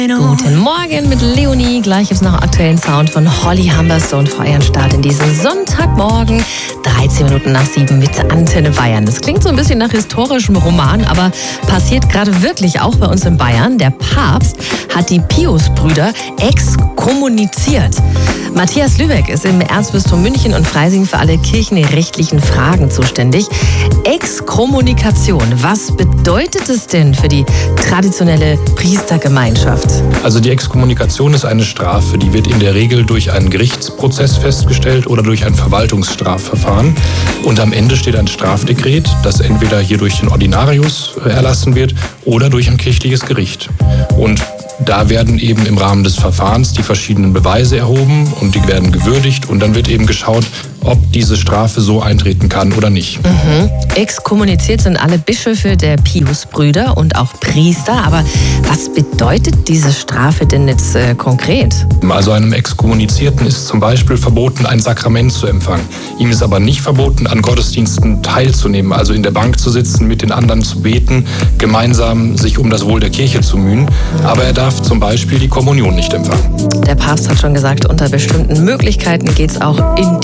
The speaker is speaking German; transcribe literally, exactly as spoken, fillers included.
Guten Morgen mit Leonie. Gleich ist noch aktuellen Sound von Holly Humberstone vor ihren Start in diesen Sonntagmorgen. dreizehn Minuten nach sieben mit Antenne Bayern. Das klingt so ein bisschen nach historischem Roman, aber passiert gerade wirklich auch bei uns in Bayern. Der Papst hat die Pius-Brüder exkommuniziert. Matthias Lübeck ist im Erzbistum München und Freising für alle kirchenrechtlichen Fragen zuständig. Exkommunikation, was bedeutet es denn für die traditionelle Priestergemeinschaft? Also die Exkommunikation ist eine Strafe, die wird in der Regel durch einen Gerichtsprozess festgestellt oder durch ein Verwaltungsstrafverfahren. Und am Ende steht ein Strafdekret, das entweder hier durch den Ordinarius erlassen wird oder durch ein kirchliches Gericht. Und da werden eben im Rahmen des Verfahrens die verschiedenen Beweise erhoben und die werden gewürdigt und dann wird eben geschaut, ob diese Strafe so eintreten kann oder nicht. Mhm. Exkommuniziert sind alle Bischöfe der Pius-Brüder und auch Priester. Aber was bedeutet diese Strafe denn jetzt äh, konkret? Also einem Exkommunizierten ist zum Beispiel verboten, ein Sakrament zu empfangen. Ihm ist aber nicht verboten, an Gottesdiensten teilzunehmen, also in der Bank zu sitzen, mit den anderen zu beten, gemeinsam sich um das Wohl der Kirche zu mühen. Aber er darf zum Beispiel die Kommunion nicht empfangen. Der Papst hat schon gesagt, unter bestimmten Möglichkeiten geht es auch in